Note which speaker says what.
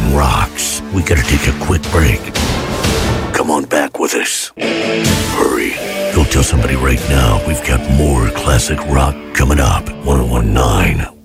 Speaker 1: talking rocks. We gotta take a quick break. Come on back with us. Hurry. Go tell somebody right now we've got more classic rock coming up. 1019